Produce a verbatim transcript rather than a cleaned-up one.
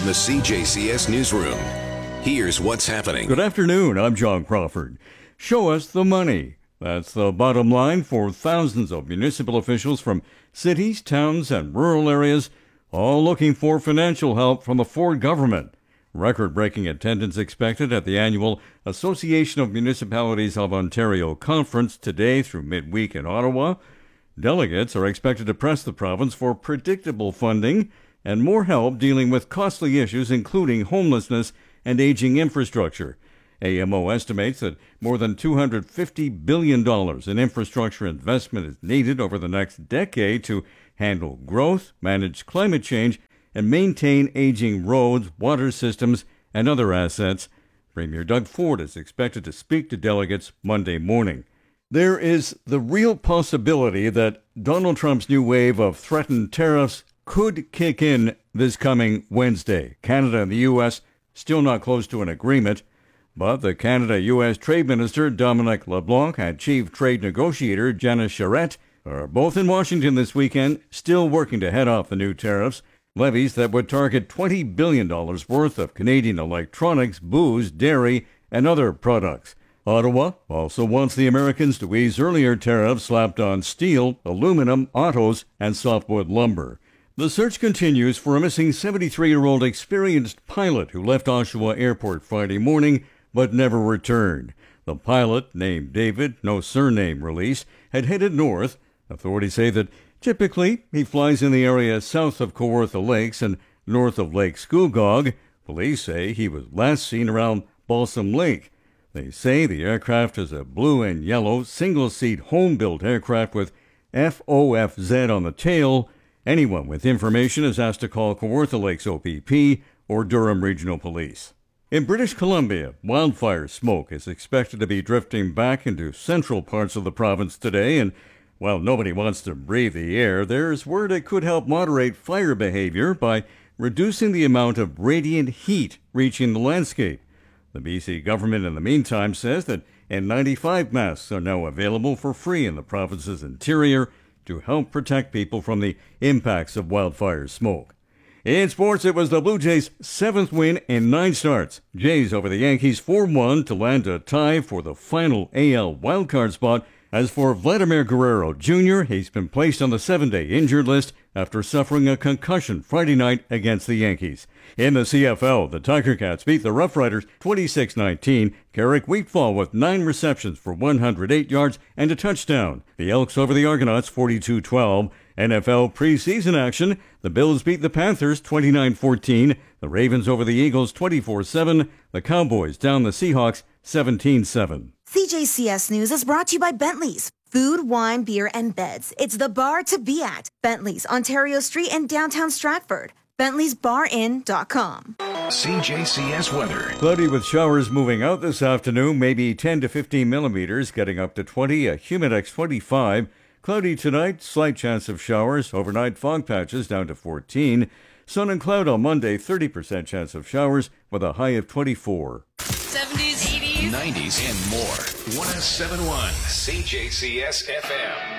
the C J C S Newsroom. Here's what's happening. Good afternoon. I'm John Crawford. Show us the money. That's the bottom line for thousands of municipal officials from cities, towns, and rural areas, all looking for financial help from the Ford government. Record-breaking attendance expected at the annual Association of Municipalities of Ontario conference today through midweek in Ottawa. Delegates are expected to press the province for predictable funding and more help dealing with costly issues including homelessness and aging infrastructure. A M O estimates that more than two hundred fifty billion dollars in infrastructure investment is needed over the next decade to handle growth, manage climate change, and maintain aging roads, water systems, and other assets. Premier Doug Ford is expected to speak to delegates Monday morning. There is the real possibility that Donald Trump's new wave of threatened tariffs could kick in this coming Wednesday. Canada and the U S still not close to an agreement, but the Canada-U S Trade Minister Dominic LeBlanc and Chief Trade Negotiator Janice Charette are both in Washington this weekend, still working to head off the new tariffs. Levies that would target twenty billion dollars worth of Canadian electronics, booze, dairy, and other products. Ottawa also wants the Americans to ease earlier tariffs slapped on steel, aluminum, autos, and softwood lumber. The search continues for a missing seventy-three-year-old experienced pilot who left Oshawa Airport Friday morning but never returned. The pilot, named David, no surname released, had headed north. Authorities say that typically, he flies in the area south of Kawartha Lakes and north of Lake Scugog. Police say he was last seen around Balsam Lake. They say the aircraft is a blue and yellow single-seat home-built aircraft with F O F Z on the tail. Anyone with information is asked to call Kawartha Lakes O P P or Durham Regional Police. In British Columbia, wildfire smoke is expected to be drifting back into central parts of the province today, and while nobody wants to breathe the air, there's word it could help moderate fire behavior by reducing the amount of radiant heat reaching the landscape. The B C government, in the meantime, says that N ninety-five masks are now available for free in the province's interior to help protect people from the impacts of wildfire smoke. In sports, it was the Blue Jays' seventh win in nine starts. Jays over the Yankees four one to land a tie for the final A L wildcard spot. As for Vladimir Guerrero Junior, he's been placed on the seven-day injured list after suffering a concussion Friday night against the Yankees. In the C F L, the Tiger Cats beat the Rough Riders twenty-six nineteen. Carrick Wheatfall with nine receptions for one hundred eight yards and a touchdown. The Elks over the Argonauts forty-two twelve. N F L preseason action, the Bills beat the Panthers twenty-nine fourteen. The Ravens over the Eagles twenty-four seven. The Cowboys down the Seahawks seventeen seven. C J C S News is brought to you by Bentley's. Food, wine, beer, and beds. It's the bar to be at. Bentley's, Ontario Street in downtown Stratford. Bentley's Bar Inn dot com. C J C S weather. Cloudy with showers moving out this afternoon, maybe ten to fifteen millimeters, getting up to twenty, a Humidex twenty-five. Cloudy tonight, slight chance of showers. Overnight fog patches down to fourteen. Sun and cloud on Monday, thirty percent chance of showers with a high of twenty-four. seventies, eighties, nineties, and more. one oh seven point one C J C S F M.